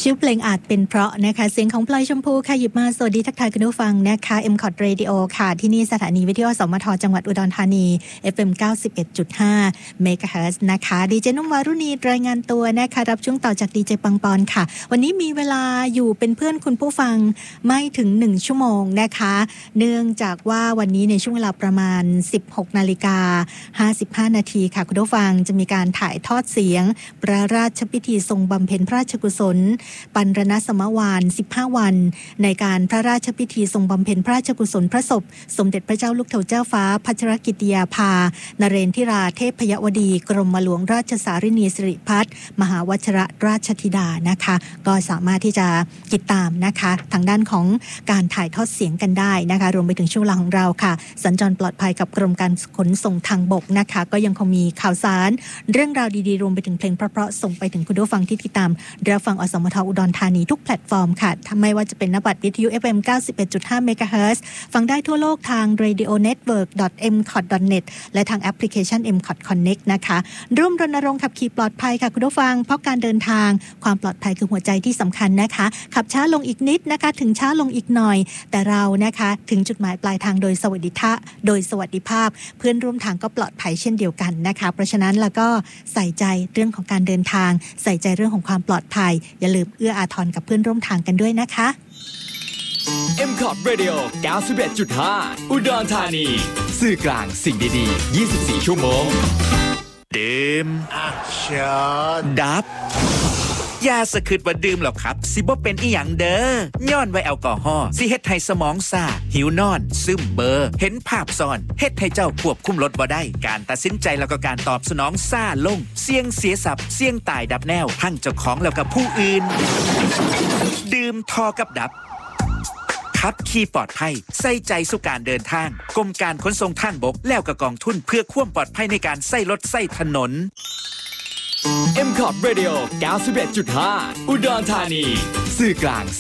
ชื่อเพลงอาจเป็นเพราะนะคะเสียงของพลอยชมพูค่ะหยิบมาสวัสดีทักทายคุณผู้ฟังนะคะ MCOT Radio ค่ะที่นี่สถานีวิทยุสมทจังหวัดอุดรธานี FM 91.5 MHz นะคะดีเจนุ่มวารุณีรายงานตัวนะคะรับช่วงต่อจากดีเจปังปอนค่ะวันนี้มีเวลาอยู่เป็นเพื่อนคุณผู้ฟังไม่ถึง1ชั่วโมงนะคะเนื่องจากว่าวันนี้ในช่วงเวลาประมาณ 16:55 นาทีค่ะคุณผู้ฟังจะมีการถ่ายทอดเสียงพระราชพิธีทรงบำเพ็ญพระราชกุศลปัณรณสมวาน15วันในการพระราชพิธีทรงบำเพ็ญพระราชกุศลพระศพสมเด็จพระเจ้าลูกเธอเจ้าฟ้าพัชรกิติยาภานเรนทิราเทพยวดีกรมหลวงราชสารินีสิริพัฒน์มหาวชรราชธิดานะคะก็สามารถที่จะติดตามนะคะทางด้านของการถ่ายทอดเสียงกันได้นะคะรวมไปถึงช่วงเวลาของเราค่ะสัญจรปลอดภัยกับกรมการขนส่งทางบกนะคะก็ยังคงมีข่าวสารเรื่องราวดีๆรวมไปถึงเพลงเพราะๆส่งไปถึงคุณผู้ฟังที่ติดตามรับฟังอสมทอุดรธานีทุกแพลตฟอร์มค่ะไม่ว่าจะเป็นนบัตรวิทยุ FM 91.5 MHz ฟังได้ทั่วโลกทาง radionetwork.mcot.net และทางแอปพลิเคชัน MCOT Connect นะคะร่วมรณรงค์ขับขี่ปลอดภัยค่ะคุณผู้ฟังเพราะการเดินทางความปลอดภัยคือหัวใจที่สำคัญนะคะขับช้าลงอีกนิดนะคะถึงช้าลงอีกหน่อยแต่เรานะคะถึงจุดหมายปลายทางโดยสวัสดิภาพเพื่อนร่วมทางก็ปลอดภัยเช่นเดียวกันนะคะเพราะฉะนั้นแล้วก็ใส่ใจเรื่องของการเดินทางใส่ใจเรื่องของความปลอดภัยอย่าลืมเอื้ออาทรกับเพื่อนร่วมทางกันด้วยนะคะ MCOT Radio 91.5 อุดรธานีสื่อกลางสิ่งดีๆ24ชั่วโมงดื่มดับยาสะคืดว่าดื่มหรอกครับสิบ่เป็นอีหยังเด้อย้อนไว้แอลกอฮอล์สิเฮ็ดให้สมองซ่าหิวนอนซึมเบลอเห็นภาพซ้อนเฮ็ดให้เจ้าควบคุมรถบ่ได้การตัดสินใจแล้วก็การตอบสนองซ่าลงเสี่ยงเสียทรัพย์เสี่ยงตายดับแนวทั้งเจ้าของแล้วก็ผู้อื่นดื่มทอกับดับขับขี่ปลอดภัยใส่ใจสู่การเดินทางกรมการขนส่งทางบกแล้วก็กองทุนเพื่อความปลอดภัยในการใช้รถใช้ถนน MCOT Radio 91.5 อุดรธานีสื่อกลาง